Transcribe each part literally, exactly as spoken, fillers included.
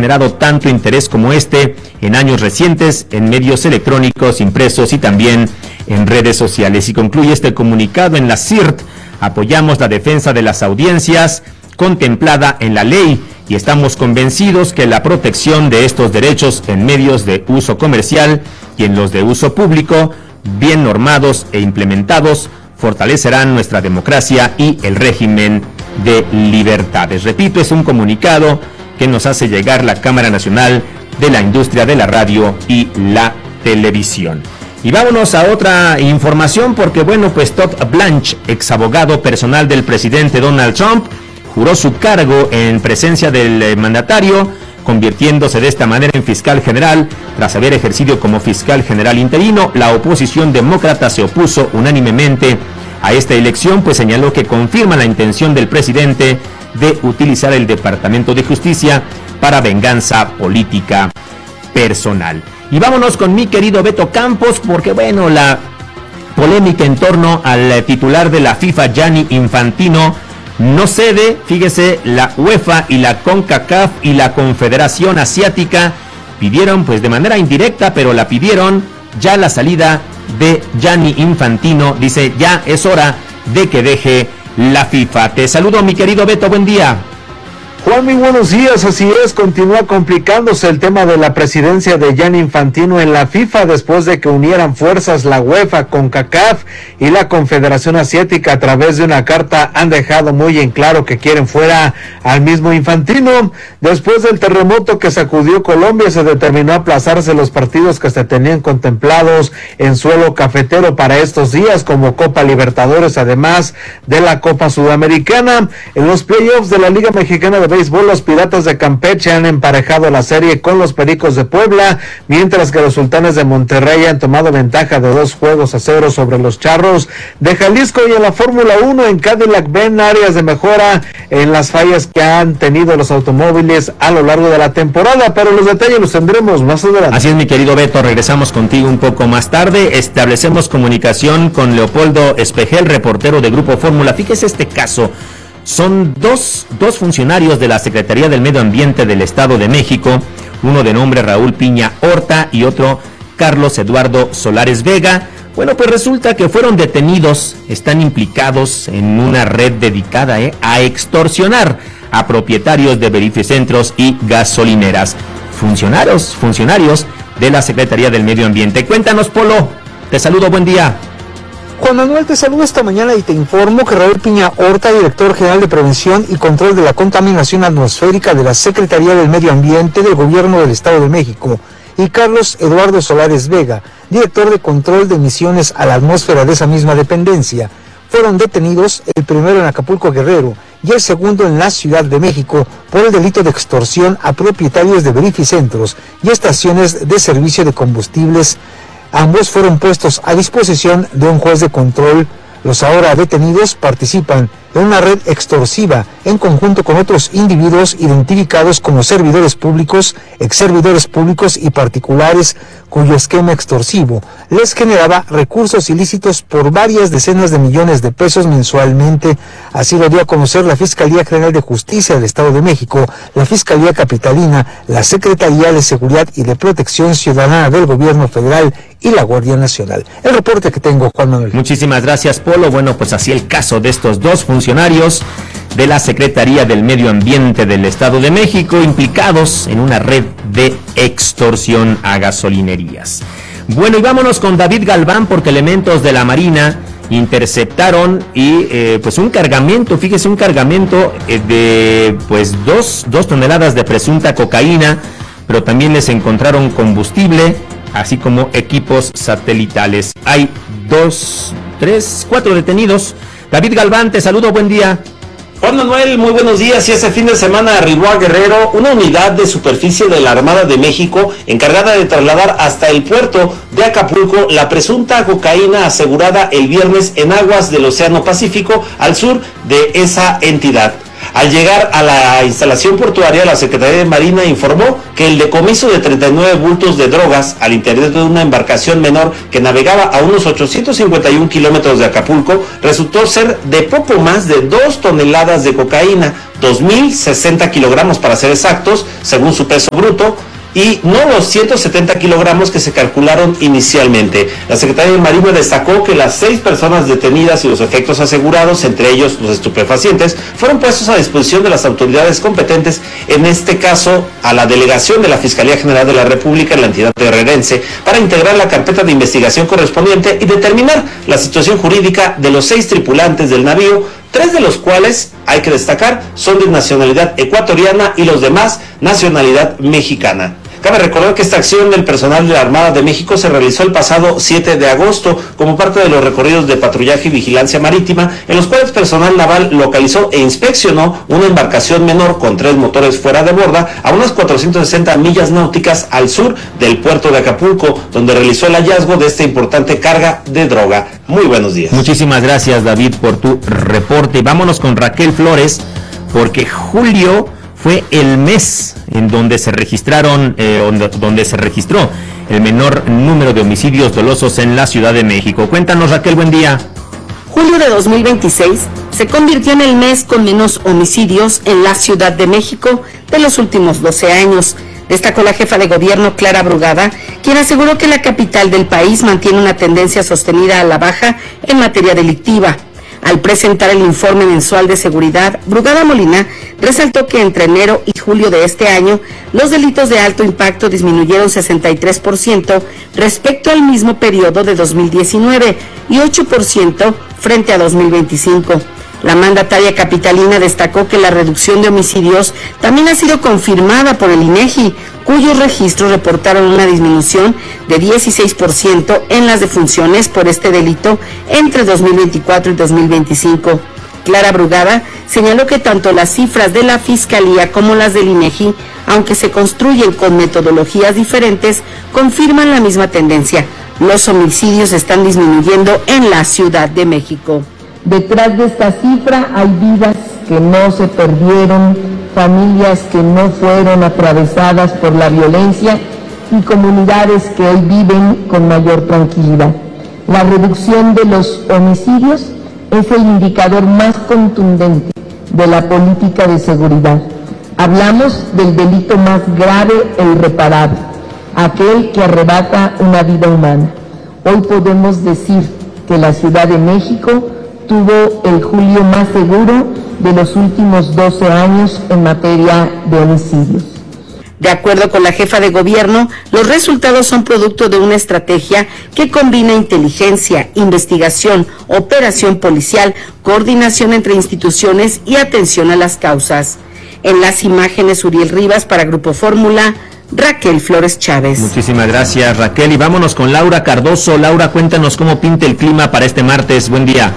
generado tanto interés como este en años recientes en medios electrónicos, impresos y también en redes sociales. Y concluye este comunicado en la C I R T: apoyamos la defensa de las audiencias contemplada en la ley y estamos convencidos que la protección de estos derechos en medios de uso comercial y en los de uso público, bien normados e implementados, fortalecerán nuestra democracia y el régimen de libertades. Repito, es un comunicado que nos hace llegar la Cámara Nacional de la Industria de la Radio y la Televisión. Y vámonos a otra información porque, bueno, pues Todd Blanche, ex abogado personal del presidente Donald Trump, juró su cargo en presencia del eh, mandatario, convirtiéndose de esta manera en fiscal general tras haber ejercido como fiscal general interino. La oposición demócrata se opuso unánimemente a esta elección, pues señaló que confirma la intención del presidente de utilizar el Departamento de Justicia para venganza política personal. Y vámonos con mi querido Beto Campos, porque bueno, la polémica en torno al titular de la FIFA, Gianni Infantino, no cede. Fíjese, la UEFA y la CONCACAF y la Confederación Asiática pidieron, pues de manera indirecta, pero la pidieron, ya la salida de Gianni Infantino. Dice, ya es hora de que deje la FIFA. Te saludo, mi querido Beto, buen día. Juan, muy buenos días. Así es, continúa complicándose el tema de la presidencia de Gianni Infantino en la FIFA después de que unieran fuerzas la UEFA, CONCACAF y la Confederación Asiática. A través de una carta han dejado muy en claro que quieren fuera al mismo Infantino. Después del terremoto que sacudió Colombia, se determinó aplazarse los partidos que se tenían contemplados en suelo cafetero para estos días, como Copa Libertadores, además de la Copa Sudamericana. En los playoffs de la Liga Mexicana de Béisbol, los Piratas de Campeche han emparejado la serie con los Pericos de Puebla, mientras que los Sultanes de Monterrey han tomado ventaja de dos juegos a cero sobre los Charros de Jalisco. Y en la Fórmula uno, en Cadillac ven áreas de mejora en las fallas que han tenido los automóviles a lo largo de la temporada, pero los detalles los tendremos más adelante. Así es, mi querido Beto, regresamos contigo un poco más tarde. Establecemos comunicación con Leopoldo Espejel, reportero de Grupo Fórmula. Fíjese este caso. Son dos, dos funcionarios de la Secretaría del Medio Ambiente del Estado de México, uno de nombre Raúl Piña Horta y otro Carlos Eduardo Solares Vega. Bueno, pues resulta que fueron detenidos, están implicados en una red dedicada eh, a extorsionar a propietarios de verificentros y gasolineras. Funcionarios, funcionarios de la Secretaría del Medio Ambiente. Cuéntanos, Polo, te saludo, buen día. Juan Manuel, te saludo esta mañana y te informo que Raúl Piña Horta, director general de Prevención y Control de la Contaminación Atmosférica de la Secretaría del Medio Ambiente del Gobierno del Estado de México, y Carlos Eduardo Solares Vega, director de Control de Emisiones a la Atmósfera de esa misma dependencia, fueron detenidos, el primero en Acapulco, Guerrero, y el segundo en la Ciudad de México, por el delito de extorsión a propietarios de verificentros y estaciones de servicio de combustibles. Ambos fueron puestos a disposición de un juez de control. Los ahora detenidos participan en una red extorsiva en conjunto con otros individuos identificados como servidores públicos, exservidores públicos y particulares, cuyo esquema extorsivo les generaba recursos ilícitos por varias decenas de millones de pesos mensualmente. Así lo dio a conocer la Fiscalía General de Justicia del Estado de México, la Fiscalía Capitalina, la Secretaría de Seguridad y de Protección Ciudadana del Gobierno Federal y la Guardia Nacional. El reporte que tengo, Juan Manuel. Muchísimas gracias, Polo. Bueno, pues así el caso de estos dos funcionarios de la Secretaría del Medio Ambiente del Estado de México, implicados en una red de extorsión a gasolinerías. Bueno, y vámonos con David Galván, porque elementos de la Marina interceptaron y eh, pues un cargamento, fíjese, un cargamento eh, de pues dos, dos toneladas de presunta cocaína, pero también les encontraron combustible, así como equipos satelitales. Hay dos, tres, cuatro detenidos. David Galván, te saludo, buen día. Juan Manuel, muy buenos días. Y ese fin de semana arribó a Guerrero una unidad de superficie de la Armada de México encargada de trasladar hasta el puerto de Acapulco la presunta cocaína asegurada el viernes en aguas del Océano Pacífico al sur de esa entidad. Al llegar a la instalación portuaria, la Secretaría de Marina informó que el decomiso de treinta y nueve bultos de drogas al interior de una embarcación menor que navegaba a unos ochocientos cincuenta y un kilómetros de Acapulco resultó ser de poco más de dos toneladas de cocaína, dos mil sesenta kilogramos para ser exactos, según su peso bruto, y no los ciento setenta kilogramos que se calcularon inicialmente. La Secretaría de Marina destacó que las seis personas detenidas y los efectos asegurados, entre ellos los estupefacientes, fueron puestos a disposición de las autoridades competentes, en este caso a la delegación de la Fiscalía General de la República en la entidad guerrerense, para integrar la carpeta de investigación correspondiente y determinar la situación jurídica de los seis tripulantes del navío, tres de los cuales, hay que destacar, son de nacionalidad ecuatoriana y los demás nacionalidad mexicana. Cabe recordar que esta acción del personal de la Armada de México se realizó el pasado siete de agosto como parte de los recorridos de patrullaje y vigilancia marítima, en los cuales personal naval localizó e inspeccionó una embarcación menor con tres motores fuera de borda a unas cuatrocientas sesenta millas náuticas al sur del puerto de Acapulco, donde realizó el hallazgo de esta importante carga de droga. Muy buenos días. Muchísimas gracias, David, por tu reporte. Y vámonos con Raquel Flores, porque julio fue el mes en donde se registraron, eh, donde, donde se registró el menor número de homicidios dolosos en la Ciudad de México. Cuéntanos, Raquel, buen día. Julio de dos mil veintiséis se convirtió en el mes con menos homicidios en la Ciudad de México de los últimos doce años. Destacó la jefa de gobierno, Clara Brugada, quien aseguró que la capital del país mantiene una tendencia sostenida a la baja en materia delictiva. Al presentar el informe mensual de seguridad, Brugada Molina resaltó que entre enero y julio de este año, los delitos de alto impacto disminuyeron sesenta y tres por ciento respecto al mismo periodo de dos mil diecinueve y ocho por ciento frente a dos mil veinticinco. La mandataria capitalina destacó que la reducción de homicidios también ha sido confirmada por el INEGI, cuyos registros reportaron una disminución de dieciséis por ciento en las defunciones por este delito entre dos mil veinticuatro y dos mil veinticinco. Clara Brugada señaló que tanto las cifras de la Fiscalía como las del INEGI, aunque se construyen con metodologías diferentes, confirman la misma tendencia. Los homicidios están disminuyendo en la Ciudad de México. Detrás de esta cifra hay vidas que no se perdieron, familias que no fueron atravesadas por la violencia y comunidades que hoy viven con mayor tranquilidad. La reducción de los homicidios es el indicador más contundente de la política de seguridad. Hablamos del delito más grave e irreparable, aquel que arrebata una vida humana. Hoy podemos decir que la Ciudad de México tuvo el julio más seguro de los últimos doce años en materia de homicidios. De acuerdo con la jefa de gobierno, los resultados son producto de una estrategia que combina inteligencia, investigación, operación policial, coordinación entre instituciones y atención a las causas. En las imágenes, Uriel Rivas para Grupo Fórmula, Raquel Flores Chávez. Muchísimas gracias, Raquel. Y vámonos con Laura Cardoso. Laura, cuéntanos cómo pinta el clima para este martes. Buen día.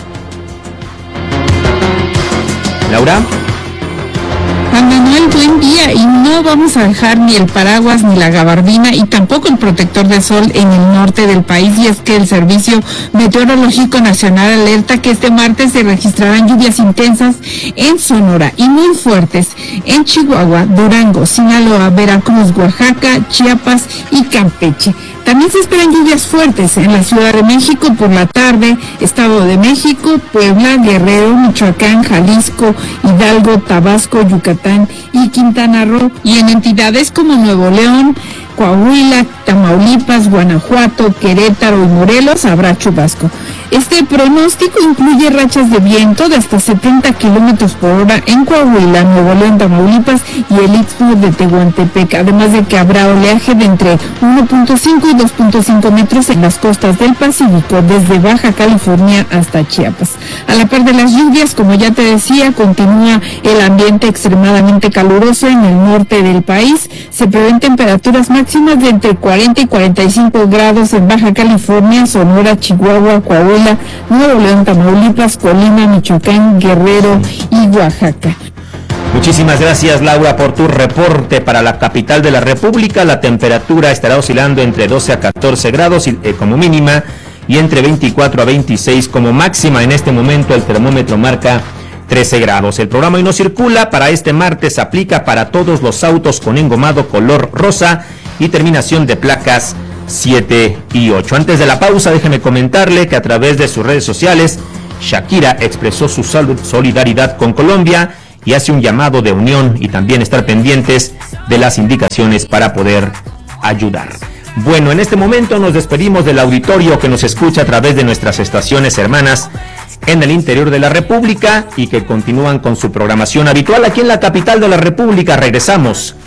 Laura. Juan Manuel, buen día, y no vamos a dejar ni el paraguas ni la gabardina y tampoco el protector de sol en el norte del país, y es que el Servicio Meteorológico Nacional alerta que este martes se registrarán lluvias intensas en Sonora y muy fuertes en Chihuahua, Durango, Sinaloa, Veracruz, Oaxaca, Chiapas y Campeche. También se esperan lluvias fuertes en la Ciudad de México por la tarde, Estado de México, Puebla, Guerrero, Michoacán, Jalisco, Hidalgo, Tabasco, Yucatán y Quintana Roo, y en entidades como Nuevo León, Coahuila, Tamaulipas, Guanajuato, Querétaro y Morelos habrá chubasco. Este pronóstico incluye rachas de viento de hasta setenta kilómetros por hora en Coahuila, Nuevo León, Tamaulipas y el Istmo de Tehuantepec, además de que habrá oleaje de entre uno punto cinco y dos punto cinco metros en las costas del Pacífico, desde Baja California hasta Chiapas. A la par de las lluvias, como ya te decía, continúa el ambiente extremadamente caluroso en el norte del país. Se prevén temperaturas máximas de entre cuarenta y cuarenta y cinco grados en Baja California, Sonora, Chihuahua, Coahuila, Nuevo León, Tamaulipas, Colima, Michoacán, Guerrero y Oaxaca. Muchísimas gracias, Laura, por tu reporte. Para la capital de la República, la temperatura estará oscilando entre doce a catorce grados eh, como mínima y entre veinticuatro a veintiséis como máxima. En este momento el termómetro marca trece grados. El programa Hoy No Circula para este martes aplica para todos los autos con engomado color rosa y terminación de placas siete y ocho. Antes de la pausa, déjeme comentarle que a través de sus redes sociales, Shakira expresó su solidaridad con Colombia y hace un llamado de unión y también estar pendientes de las indicaciones para poder ayudar. Bueno, en este momento nos despedimos del auditorio que nos escucha a través de nuestras estaciones hermanas en el interior de la República y que continúan con su programación habitual aquí en la capital de la República. Regresamos